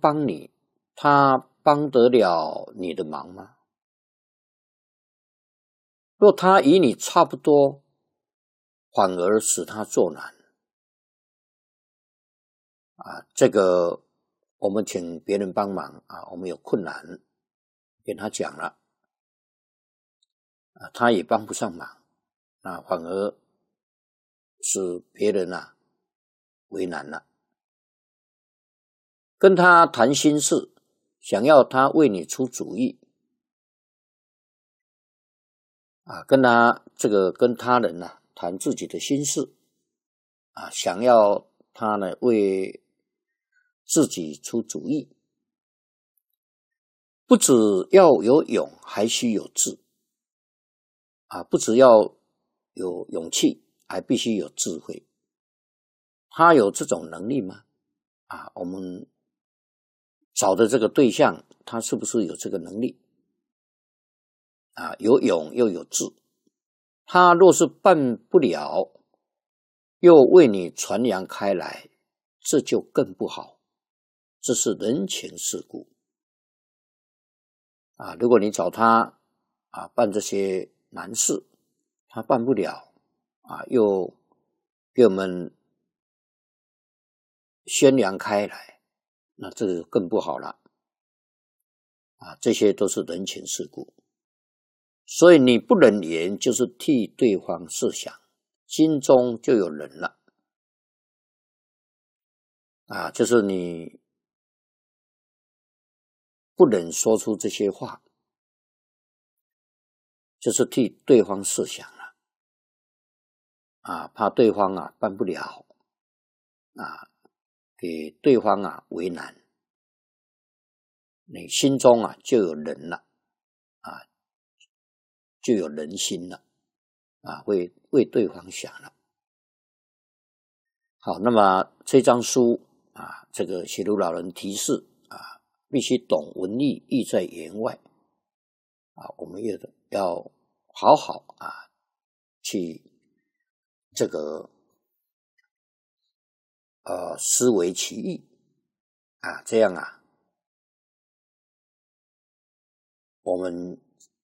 帮你，他帮得了你的忙吗？若他与你差不多，反而使他作难这个我们请别人帮忙我们有困难跟他讲了他也帮不上忙反而使别人为难了。跟他谈心事，想要他为你出主意跟他人谈自己的心事想要他呢为自己出主意，不只要有勇，还需有智不只要有勇气，还必须有智慧。他有这种能力吗？我们找的这个对象，他是不是有这个能力有勇又有智？他若是办不了，又为你传扬开来，这就更不好。这是人情世故如果你找他办这些难事，他办不了又给我们宣扬开来，那这个更不好了这些都是人情世故。所以你不忍言，就是替对方设想，心中就有人了就是你不忍说出这些话，就是替对方设想了怕对方办不了给对方为难，你心中就有人了就有人心了为对方想了。好，那么这张书这个写如老人提示必须懂文意，意在言外我们也要好好去这个思维其意这样我们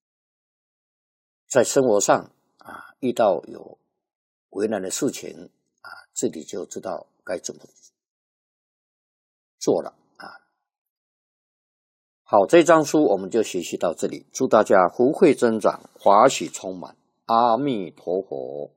在生活上遇到有为难的事情自己就知道该怎么做了好，这张书我们就学习到这里，祝大家福慧增长，法喜充满，阿弥陀佛。